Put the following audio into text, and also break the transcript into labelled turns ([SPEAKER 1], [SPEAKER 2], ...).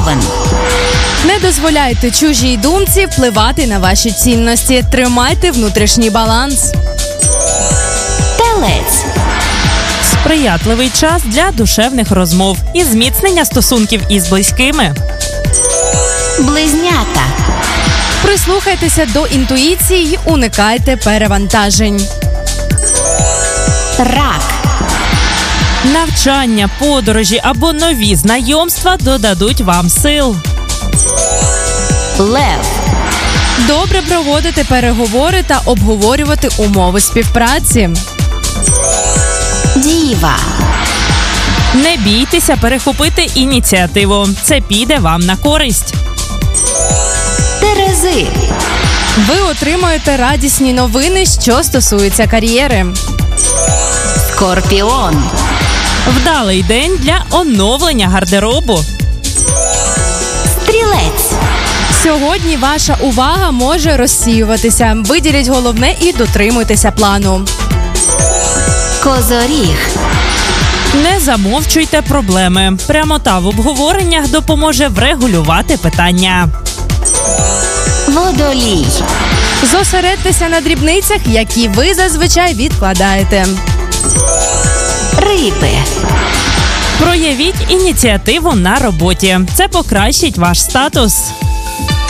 [SPEAKER 1] Овен.
[SPEAKER 2] Не дозволяйте чужій думці впливати на ваші цінності. Тримайте внутрішній баланс.
[SPEAKER 1] Телець.
[SPEAKER 3] Сприятливий час для душевних розмов і зміцнення стосунків із близькими.
[SPEAKER 1] Близнята.
[SPEAKER 2] Прислухайтеся до інтуїції й уникайте перевантажень.
[SPEAKER 1] Рак.
[SPEAKER 3] Навчання, подорожі або нові знайомства додадуть вам сил.
[SPEAKER 1] Лев.
[SPEAKER 2] Добре проводити переговори та обговорювати умови співпраці.
[SPEAKER 1] Діва.
[SPEAKER 3] Не бійтеся перехопити ініціативу. Це піде вам на користь.
[SPEAKER 1] Терези.
[SPEAKER 2] Ви отримаєте радісні новини, що стосуються кар'єри.
[SPEAKER 1] Скорпіон.
[SPEAKER 3] Вдалий день для оновлення гардеробу.
[SPEAKER 1] Стрілець.
[SPEAKER 2] Сьогодні ваша увага може розсіюватися. Виділіть головне і дотримуйтеся плану.
[SPEAKER 1] Козоріг.
[SPEAKER 3] Не замовчуйте проблеми. Прямота в обговореннях допоможе врегулювати питання.
[SPEAKER 1] Водолій.
[SPEAKER 2] Зосередьтеся на дрібницях, які ви зазвичай відкладаєте.
[SPEAKER 1] Риби.
[SPEAKER 3] Проявіть ініціативу на роботі. Це покращить ваш статус.